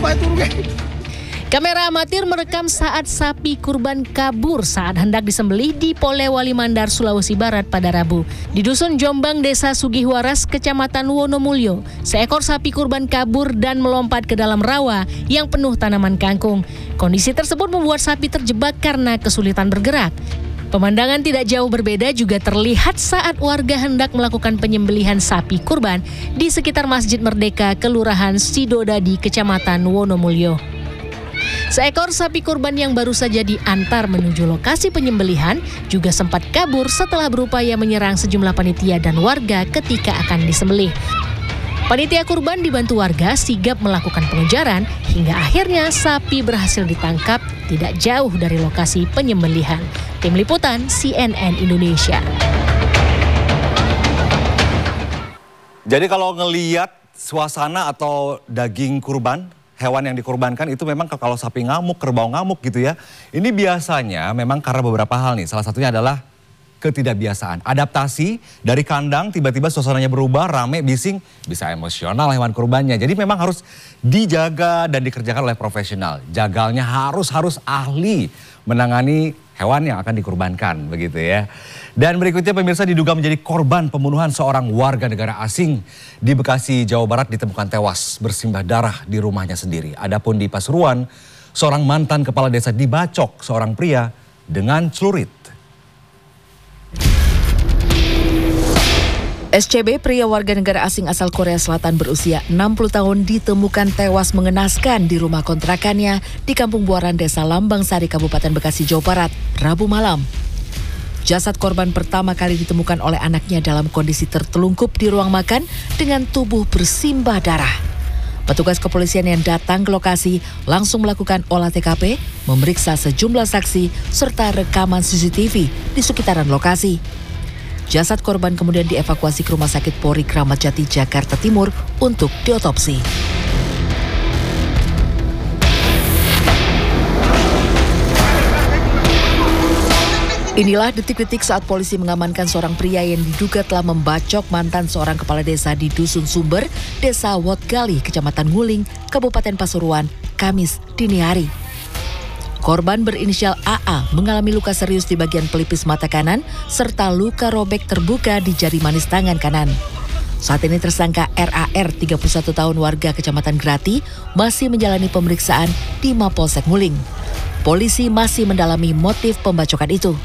Kamera amatir merekam saat sapi kurban kabur saat hendak disembelih di Polewali Mandar, Sulawesi Barat pada Rabu. Di Dusun Jombang, Desa Sugihwaras, Kecamatan Wonomulyo, seekor sapi kurban kabur dan melompat ke dalam rawa yang penuh tanaman kangkung. Kondisi tersebut membuat sapi terjebak karena kesulitan bergerak. Pemandangan tidak jauh berbeda juga terlihat saat warga hendak melakukan penyembelihan sapi kurban di sekitar Masjid Merdeka, Kelurahan Sidodadi, Kecamatan Wonomulyo. Seekor sapi kurban yang baru saja diantar menuju lokasi penyembelihan juga sempat kabur setelah berupaya menyerang sejumlah panitia dan warga ketika akan disembelih. Panitia kurban dibantu warga sigap melakukan pengejaran hingga akhirnya sapi berhasil ditangkap tidak jauh dari lokasi penyembelihan. Tim Liputan CNN Indonesia. Jadi kalau ngelihat suasana atau daging kurban, hewan yang dikurbankan itu memang kalau sapi ngamuk, kerbau ngamuk gitu ya. Ini biasanya memang karena beberapa hal nih. Salah satunya adalah ketidakbiasaan. Adaptasi dari kandang tiba-tiba suasananya berubah, rame, bising, bisa emosional hewan kurbannya. Jadi memang harus dijaga dan dikerjakan oleh profesional. Jagalnya harus ahli menangani hewan yang akan dikurbankan begitu ya. Dan berikutnya pemirsa, diduga menjadi korban pembunuhan seorang warga negara asing di Bekasi, Jawa Barat ditemukan tewas bersimbah darah di rumahnya sendiri. Adapun di Pasuruan, seorang mantan kepala desa dibacok seorang pria dengan celurit. SCB, pria warga negara asing asal Korea Selatan berusia 60 tahun ditemukan tewas mengenaskan di rumah kontrakannya di Kampung Buaran, Desa Lambang Sari, Kabupaten Bekasi, Jawa Barat, Rabu malam. Jasad korban pertama kali ditemukan oleh anaknya dalam kondisi tertelungkup di ruang makan dengan tubuh bersimbah darah. Petugas kepolisian yang datang ke lokasi langsung melakukan olah TKP, memeriksa sejumlah saksi serta rekaman CCTV di sekitaran lokasi. Jasad korban kemudian dievakuasi ke Rumah Sakit Polri Kramat Jati, Jakarta Timur untuk diotopsi. Inilah detik-detik saat polisi mengamankan seorang pria yang diduga telah membacok mantan seorang kepala desa di Dusun Sumber, Desa Wotgali, Kecamatan Nguling, Kabupaten Pasuruan, Kamis dini hari. Korban berinisial AA mengalami luka serius di bagian pelipis mata kanan serta luka robek terbuka di jari manis tangan kanan. Saat ini tersangka RAR, 31 tahun, warga Kecamatan Grati, masih menjalani pemeriksaan di Mapolsek Nguling. Polisi masih mendalami motif pembacokan itu.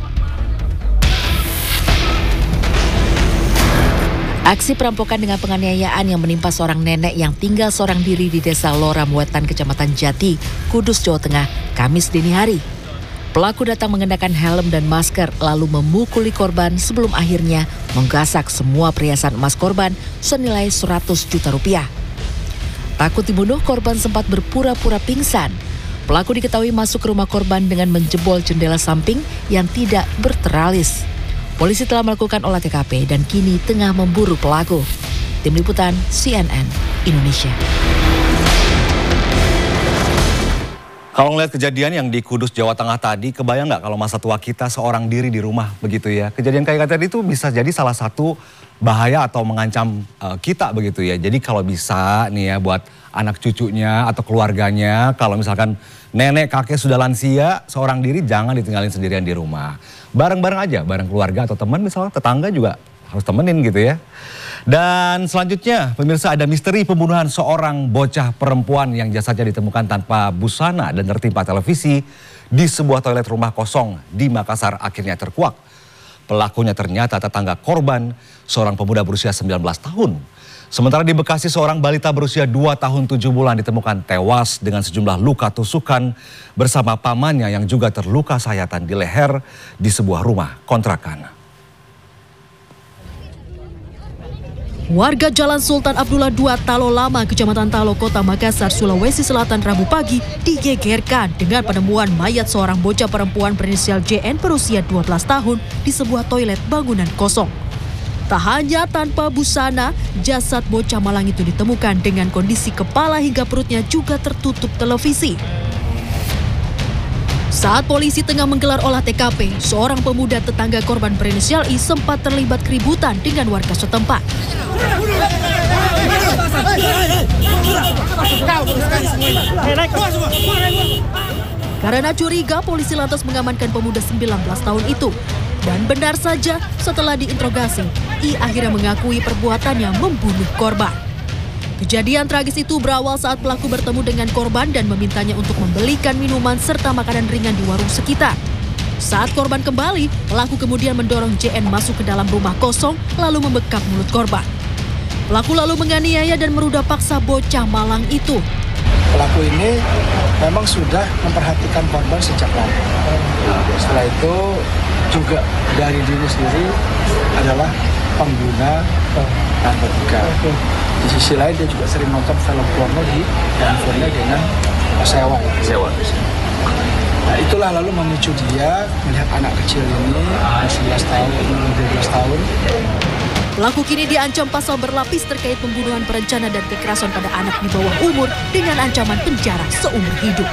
Aksi perampokan dengan penganiayaan yang menimpa seorang nenek yang tinggal seorang diri di Desa Loram Wetan, Kecamatan Jati, Kudus, Jawa Tengah, Kamis dini hari. Pelaku datang mengenakan helm dan masker lalu memukuli korban sebelum akhirnya menggasak semua perhiasan emas korban senilai 100 juta rupiah. Takut dibunuh, korban sempat berpura-pura pingsan. Pelaku diketahui masuk ke rumah korban dengan menjebol jendela samping yang tidak berteralis. Polisi telah melakukan olah TKP dan kini tengah memburu pelaku. Tim Liputan CNN Indonesia. Kalau ngeliat kejadian yang di Kudus, Jawa Tengah tadi, kebayang nggak kalau masa tua kita seorang diri di rumah begitu ya. Kejadian kayak tadi itu bisa jadi salah satu bahaya atau mengancam kita begitu ya. Jadi kalau bisa nih ya buat anak cucunya atau keluarganya, kalau misalkan nenek kakek sudah lansia, seorang diri jangan ditinggalin sendirian di rumah. Bareng-bareng aja, bareng keluarga atau teman misalnya, tetangga juga harus temenin gitu ya. Dan selanjutnya pemirsa, ada misteri pembunuhan seorang bocah perempuan yang jasadnya ditemukan tanpa busana dan tertimpa televisi di sebuah toilet rumah kosong di Makassar akhirnya terkuak. Pelakunya ternyata tetangga korban, seorang pemuda berusia 19 tahun. Sementara di Bekasi, seorang balita berusia 2 tahun 7 bulan ditemukan tewas dengan sejumlah luka tusukan bersama pamannya yang juga terluka sayatan di leher di sebuah rumah kontrakan. Warga Jalan Sultan Abdullah II, Talo Lama, Kecamatan Talo, Kota Makassar, Sulawesi Selatan, Rabu pagi digegerkan dengan penemuan mayat seorang bocah perempuan berinisial JN berusia 12 tahun di sebuah toilet bangunan kosong. Tak hanya tanpa busana, jasad bocah malang itu ditemukan dengan kondisi kepala hingga perutnya juga tertutup televisi. Saat polisi tengah menggelar olah TKP, seorang pemuda tetangga korban berinisial I sempat terlibat keributan dengan warga setempat. Karena curiga, polisi lantas mengamankan pemuda 19 tahun itu. Dan benar saja, setelah diinterogasi, ia akhirnya mengakui perbuatannya membunuh korban. Kejadian tragis itu berawal saat pelaku bertemu dengan korban dan memintanya untuk membelikan minuman serta makanan ringan di warung sekitar. Saat korban kembali, pelaku kemudian mendorong JN masuk ke dalam rumah kosong lalu membekap mulut korban. Pelaku lalu menganiaya dan merudah paksa bocah malang itu. Pelaku ini memang sudah memperhatikan korban sejak lama. Setelah itu juga dari diri sendiri adalah pengguna narkotika. Di sisi lain dia juga sering nonton film porno di handphonenya dengan sewa. Nah, itulah lalu memicu dia melihat anak kecil ini 11 tahun, 12 tahun. Pelaku kini diancam pasal berlapis terkait pembunuhan berencana dan kekerasan pada anak di bawah umur dengan ancaman penjara seumur hidup.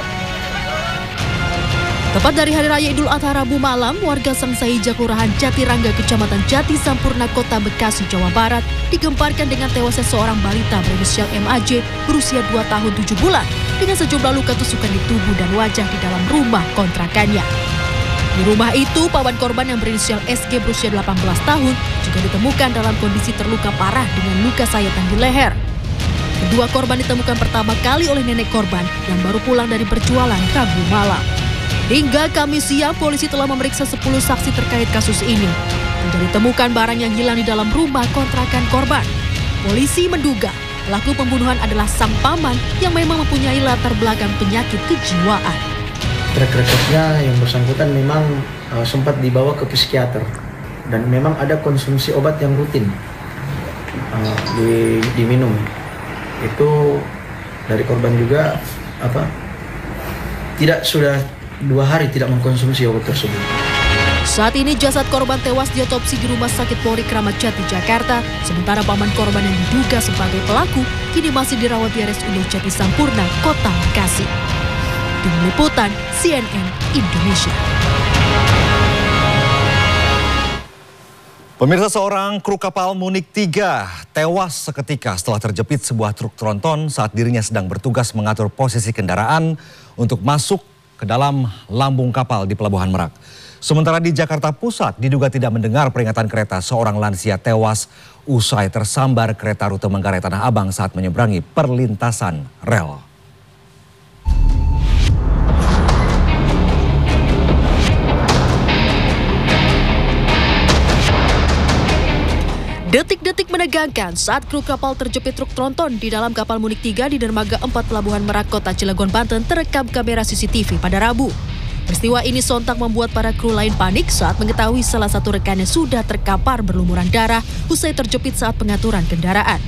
Tepat dari Hari Raya Idul Adha Rabu malam, warga Sangsaija Kelurahan Jatirangga, Kecamatan Jati Sampurna, Kota Bekasi, Jawa Barat, digemparkan dengan tewasnya seorang balita berinisial MAJ berusia 2 tahun 7 bulan dengan sejumlah luka tusukan di tubuh dan wajah di dalam rumah kontrakannya. Di rumah itu, paman korban yang berinisial SG berusia 18 tahun juga ditemukan dalam kondisi terluka parah dengan luka sayatan di leher. Kedua korban ditemukan pertama kali oleh nenek korban yang baru pulang dari berjualan Rabu malam. Hingga Kamis siang, polisi telah memeriksa 10 saksi terkait kasus ini. Tidak ditemukan barang yang hilang di dalam rumah kontrakan korban. Polisi menduga pelaku pembunuhan adalah sang paman yang memang mempunyai latar belakang penyakit kejiwaan. Track recordnya yang bersangkutan memang sempat dibawa ke psikiater dan memang ada konsumsi obat yang rutin diminum. Itu dari korban juga sudah 2 hari tidak mengkonsumsi obat tersebut. Saat ini jasad korban tewas diotopsi di Rumah Sakit Polri Kramat Jati, Jakarta. Sementara paman korban yang diduga sebagai pelaku kini masih dirawat di RSUD Jati Sampurna, Kota Bekasi. Tim Liputan CNN Indonesia. Pemirsa, seorang kru kapal Munik 3 tewas seketika setelah terjepit sebuah truk tronton saat dirinya sedang bertugas mengatur posisi kendaraan untuk masuk ke dalam lambung kapal di Pelabuhan Merak. Sementara di Jakarta Pusat diduga tidak mendengar peringatan kereta, seorang lansia tewas usai tersambar kereta rute Manggarai Tanah Abang saat menyeberangi perlintasan rel. Detik-detik menegangkan saat kru kapal terjepit truk tronton di dalam kapal Munik 3 di Dermaga 4 Pelabuhan Merak, Kota Cilegon, Banten terekam kamera CCTV pada Rabu. Peristiwa ini sontak membuat para kru lain panik saat mengetahui salah satu rekannya sudah terkapar berlumuran darah usai terjepit saat pengaturan kendaraan.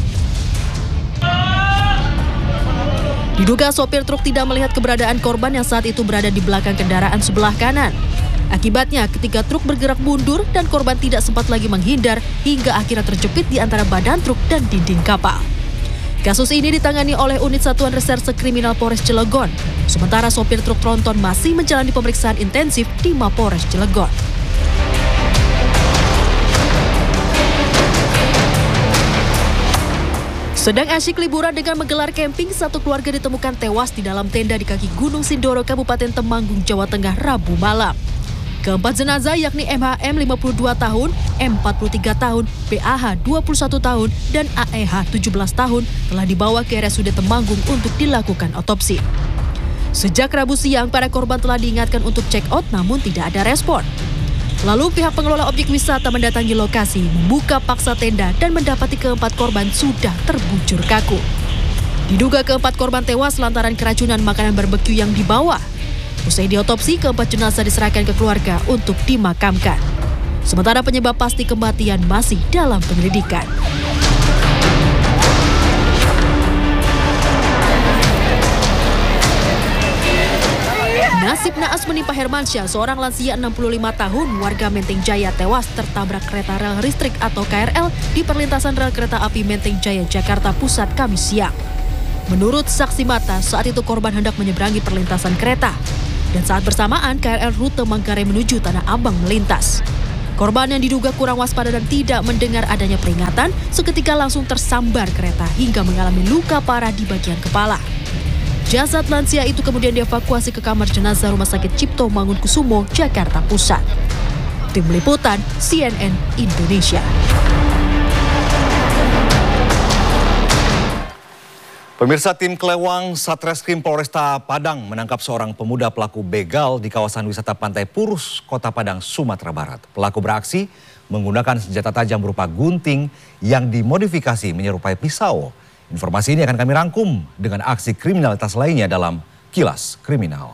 Diduga sopir truk tidak melihat keberadaan korban yang saat itu berada di belakang kendaraan sebelah kanan. Akibatnya ketika truk bergerak mundur dan korban tidak sempat lagi menghindar hingga akhirnya terjepit di antara badan truk dan dinding kapal. Kasus ini ditangani oleh Unit Satuan Reserse Kriminal Polres Cilegon. Sementara sopir truk tronton masih menjalani pemeriksaan intensif di Mapolres Cilegon. Sedang asyik liburan dengan menggelar camping, satu keluarga ditemukan tewas di dalam tenda di kaki Gunung Sindoro, Kabupaten Temanggung, Jawa Tengah, Rabu malam. Keempat jenazah yakni MHM 52 tahun, M 43 tahun, BAH 21 tahun, dan AEH 17 tahun telah dibawa ke RSUD Temanggung untuk dilakukan otopsi. Sejak Rabu siang, para korban telah diingatkan untuk check out namun tidak ada respon. Lalu pihak pengelola objek wisata mendatangi lokasi, membuka paksa tenda dan mendapati keempat korban sudah terbujur kaku. Diduga keempat korban tewas lantaran keracunan makanan barbeque yang dibawa. Usai diotopsi, keempat jenazah diserahkan ke keluarga untuk dimakamkan. Sementara penyebab pasti kematian masih dalam penyelidikan. Nasib naas menimpa Hermansyah, seorang lansia 65 tahun, warga Menteng Jaya tewas tertabrak kereta rel listrik atau KRL di perlintasan rel kereta api Menteng Jaya, Jakarta Pusat, Kamis siang. Menurut saksi mata, saat itu korban hendak menyeberangi perlintasan kereta. Dan saat bersamaan, KRL rute Manggarai menuju Tanah Abang melintas. Korban yang diduga kurang waspada dan tidak mendengar adanya peringatan, seketika langsung tersambar kereta hingga mengalami luka parah di bagian kepala. Jasad lansia itu kemudian dievakuasi ke kamar jenazah Rumah Sakit Cipto Mangunkusumo, Jakarta Pusat. Tim Liputan CNN Indonesia. Pemirsa, tim Klewang Satreskrim Polresta Padang menangkap seorang pemuda pelaku begal di kawasan wisata Pantai Purus, Kota Padang, Sumatera Barat. Pelaku beraksi menggunakan senjata tajam berupa gunting yang dimodifikasi menyerupai pisau. Informasi ini akan kami rangkum dengan aksi kriminalitas lainnya dalam Kilas Kriminal.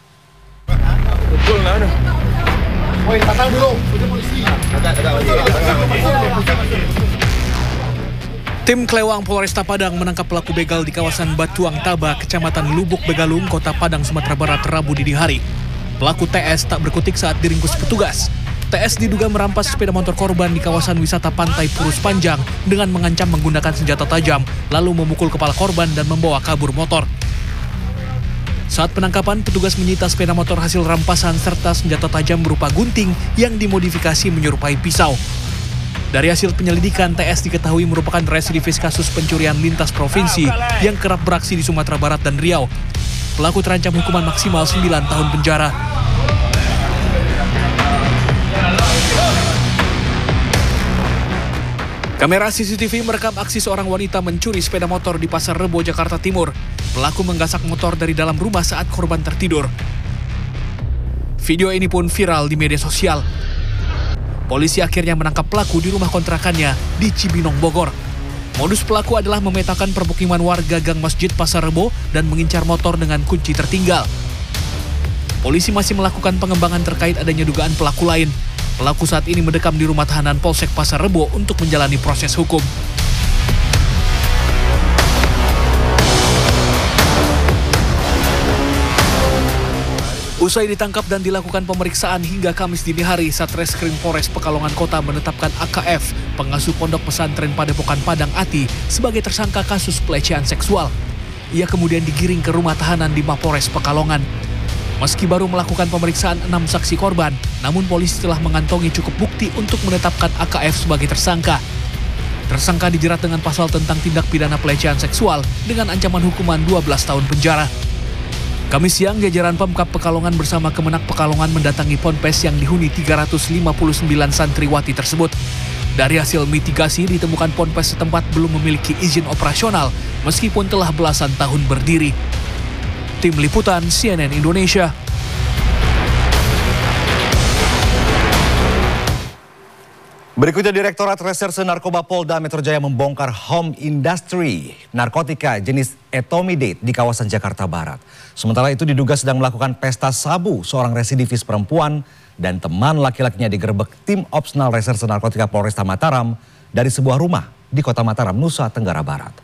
Tim Klewang Polresta Padang menangkap pelaku begal di kawasan Batuang Taba, Kecamatan Lubuk Begalung, Kota Padang, Sumatera Barat, Rabu dini hari. Pelaku TS tak berkutik saat diringkus petugas. TS diduga merampas sepeda motor korban di kawasan wisata Pantai Purus Panjang dengan mengancam menggunakan senjata tajam, lalu memukul kepala korban dan membawa kabur motor. Saat penangkapan, petugas menyita sepeda motor hasil rampasan serta senjata tajam berupa gunting yang dimodifikasi menyerupai pisau. Dari hasil penyelidikan, TS diketahui merupakan residivis kasus pencurian lintas provinsi yang kerap beraksi di Sumatera Barat dan Riau. Pelaku terancam hukuman maksimal 9 tahun penjara. Kamera CCTV merekam aksi seorang wanita mencuri sepeda motor di Pasar Rebo, Jakarta Timur. Pelaku menggasak motor dari dalam rumah saat korban tertidur. Video ini pun viral di media sosial. Polisi akhirnya menangkap pelaku di rumah kontrakannya di Cibinong, Bogor. Modus pelaku adalah memetakan permukiman warga Gang Masjid Pasar Rebo dan mengincar motor dengan kunci tertinggal. Polisi masih melakukan pengembangan terkait adanya dugaan pelaku lain. Pelaku saat ini mendekam di rumah tahanan Polsek Pasar Rebo untuk menjalani proses hukum. Usai ditangkap dan dilakukan pemeriksaan hingga Kamis dini hari, Satreskrim Polres Pekalongan Kota menetapkan AKF, pengasuh pondok pesantren Padepokan Padang Ati, sebagai tersangka kasus pelecehan seksual. Ia kemudian digiring ke rumah tahanan di Mapolres Pekalongan. Meski baru melakukan pemeriksaan 6 saksi korban, namun polisi telah mengantongi cukup bukti untuk menetapkan AKF sebagai tersangka. Tersangka dijerat dengan pasal tentang tindak pidana pelecehan seksual dengan ancaman hukuman 12 tahun penjara. Kamis siang, jajaran Pemkab Pekalongan bersama Kemenak Pekalongan mendatangi ponpes yang dihuni 359 santriwati tersebut. Dari hasil mitigasi ditemukan ponpes setempat belum memiliki izin operasional meskipun telah belasan tahun berdiri. Tim Liputan CNN Indonesia. Berikutnya, Direktorat Reserse Narkoba Polda Metro Jaya membongkar home industry narkotika jenis etomidate di kawasan Jakarta Barat. Sementara itu diduga sedang melakukan pesta sabu seorang residivis perempuan dan teman laki-lakinya digerebek tim Opsnal Reserse Narkotika Polresta Mataram dari sebuah rumah di Kota Mataram, Nusa Tenggara Barat.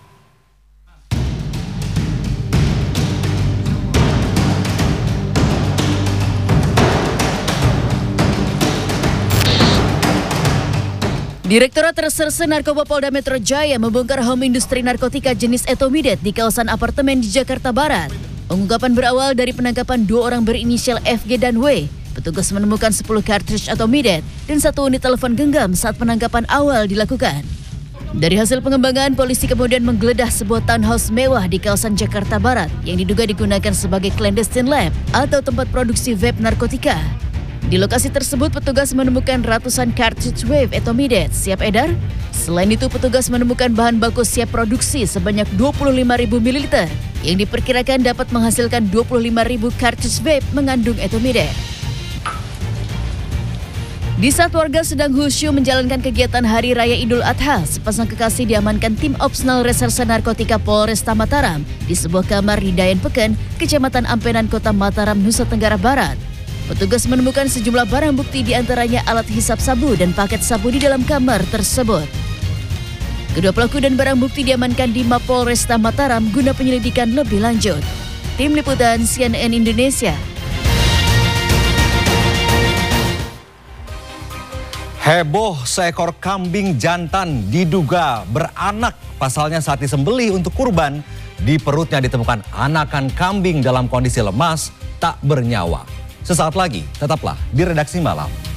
Direktorat Reserse Narkoba Polda Metro Jaya membongkar home industri narkotika jenis etomidate di kawasan apartemen di Jakarta Barat. Pengungkapan berawal dari penangkapan 2 orang berinisial FG dan W. Petugas menemukan 10 kartridge etomidate dan 1 unit telepon genggam saat penangkapan awal dilakukan. Dari hasil pengembangan, polisi kemudian menggeledah sebuah townhouse mewah di kawasan Jakarta Barat yang diduga digunakan sebagai clandestine lab atau tempat produksi vape narkotika. Di lokasi tersebut, petugas menemukan ratusan cartridge vape etomidate siap edar. Selain itu, petugas menemukan bahan baku siap produksi sebanyak 25.000 ml yang diperkirakan dapat menghasilkan 25.000 cartridge vape mengandung etomidate. Di saat warga sedang khusyuk menjalankan kegiatan Hari Raya Idul Adha, sepasang kekasih diamankan tim Opsnal Reserse Narkotika Polresta Mataram di sebuah kamar di Dayan Peken, Kecamatan Ampenan, Kota Mataram, Nusa Tenggara Barat. Petugas menemukan sejumlah barang bukti, diantaranya alat hisap sabu dan paket sabu di dalam kamar tersebut. Kedua pelaku dan barang bukti diamankan di Mapolresta Mataram guna penyelidikan lebih lanjut. Tim Liputan CNN Indonesia. Heboh, seekor kambing jantan diduga beranak. Pasalnya saat disembelih untuk kurban, di perutnya ditemukan anakan kambing dalam kondisi lemas, tak bernyawa. Sesaat lagi, tetaplah di Redaksi Malam.